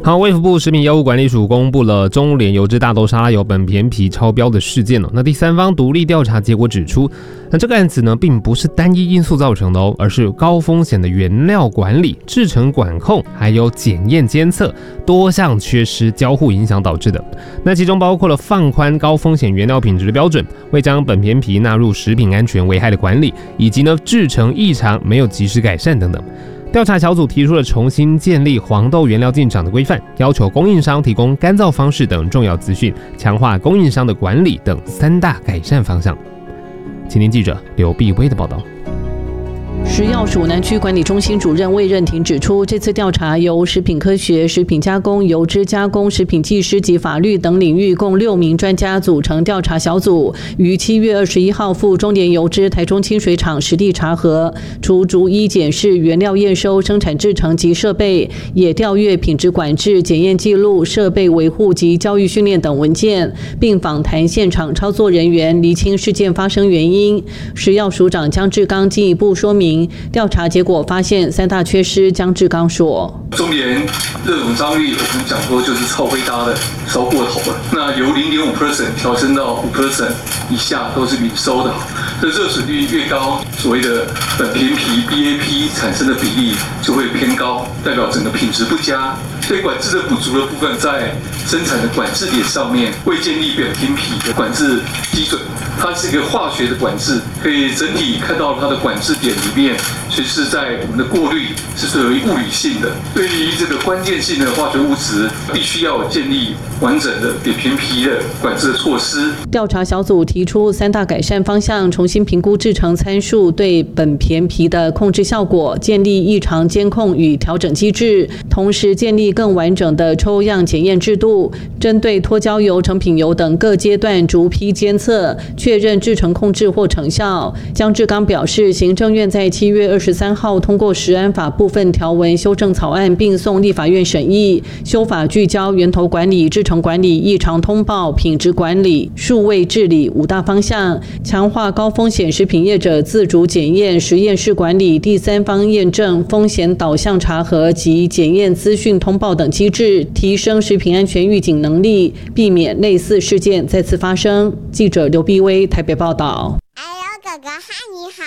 好，卫福部食品药物管理署公布了中联油脂大豆沙拉油苯偏皮超标的事件。那第三方独立调查结果指出，那这个案子呢，并不是单一因素造成的而是高风险的原料管理、制程管控，还有检验监测多项缺失交互影响导致的。那其中包括了放宽高风险原料品质的标准，未将苯偏皮纳入食品安全危害的管理，以及呢制程异常没有及时改善等等。调查小组提出了重新建立黄豆原料进场的规范，要求供应商提供干燥方式等重要资讯，强化供应商的管理等3大改善方向。请听记者刘碧威的报道。 食药署南区管理中心主任魏任廷指出，这次调查由食品科学、食品加工、油脂加工、食品技师及法律等领域共6名专家组成调查小组，于7月21号赴中联油脂台中清水厂实地查核，除逐一检视原料验收、生产制程及设备，也调阅品质管制、检验记录、设备维护及教育训练等文件，并访谈现场操作人员，厘清事件发生原因。食药署长江志刚进一步说明，调查结果发现3大缺失。江志刚说：“ 中联热容张力，我们讲说就是超飞搭的，烧过头了。那由0.5% 调升到5% 以下都是免收的。这热损率越高，所谓的苯偏皮 BAP 产生的比例就会偏高，代表整个品质不佳。对管制的补足的部分，在生产的管制点上面未建立苯偏皮的管制基准。它是一个化学的管制，可以整体看到它的管制点里面，其实在我们的过滤是属于物理性的。对于这个关键性的化学物质，必须要建立完整的苯偏皮的管制的措施。 调查小组提出3大改善方向：重新评估制程参数对苯偏皮的控制效果，建立异常监控与调整机制，同时建立更完整的抽样检验制度，针对脱焦油、成品油等各阶段逐批监测，确认制程控制或成效。江志刚表示，行政院在7月23号通过食安法部分条文修正草案，并送立法院审议。修法聚焦源头管理、制程管理、异常通报、品质管理、数位治理5大方向，强化高风险食品业者自主检验、实验室管理、第三方验证、风险导向查核及检验资讯通报等机制，提升食品安全预警能力，避免类似事件再次发生。记者刘碧威台北报道。 哎呦，哥哥，嗨，你好。